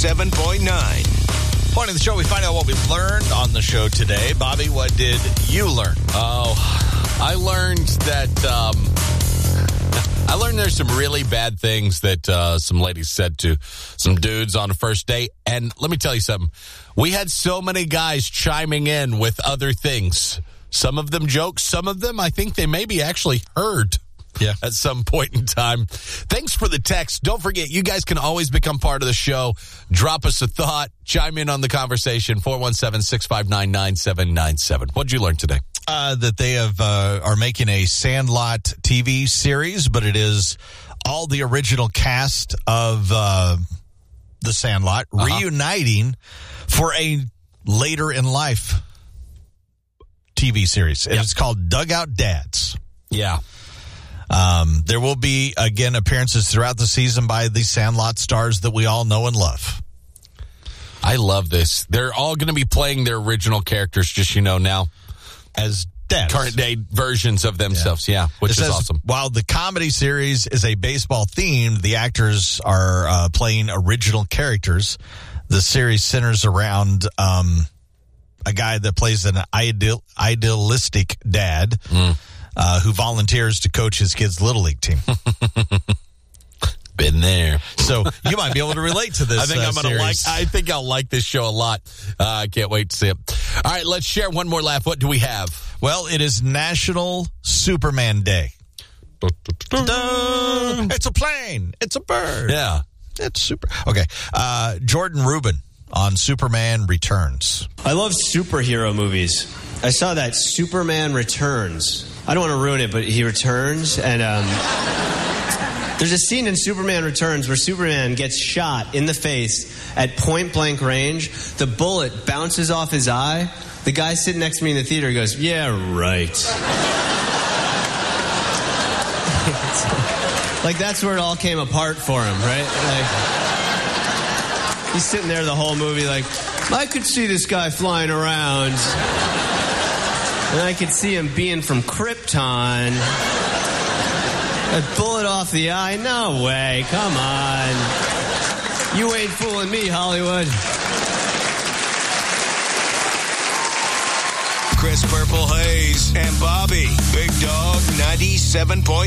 97.9. Point of the show, we find out what we learned on the show today. Bobby, what did you learn? Oh, I learned that there's some really bad things that some ladies said to some dudes on a first date. And let me tell you something. We had so many guys chiming in with other things. Some of them jokes. Some of them, I think they maybe actually heard. Yeah, at some point in time. Thanks for the text. Don't forget, you guys can always become part of the show. Drop us a thought. Chime in on the conversation. 417-659-9797. What'd you learn today? That they are making a Sandlot TV series, but it is all the original cast of the Sandlot reuniting for a later in life TV series. Yep. It's called Dugout Dads. Yeah. There will be, again, appearances throughout the season by the Sandlot stars that we all know and love. I love this. They're all going to be playing their original characters, just, now, as dads. Current day versions of themselves, which is awesome. While the comedy series is a baseball themed, the actors are playing original characters. The series centers around a guy that plays an idealistic dad. Who volunteers to coach his kids' Little League team. Been there. So you might be able to relate to this. I think I think I'll like this show a lot. I can't wait to see it. All right, let's share one more laugh. What do we have? Well, it is National Superman Day. It's a plane. It's a bird. Yeah. It's super. Okay. Jordan Rubin on Superman Returns. I love superhero movies. I saw that Superman Returns. I don't want to ruin it, but he returns, and there's a scene in Superman Returns where Superman gets shot in the face at point-blank range. The bullet bounces off his eye. The guy sitting next to me in the theater goes, "Yeah, right." Like, that's where it all came apart for him, right? Like, he's sitting there the whole movie like, I could see this guy flying around. And I could see him being from Krypton. A bullet off the eye? No way. Come on. You ain't fooling me, Hollywood. Chris Purple Hayes and Bobby. Big Dog 97.9.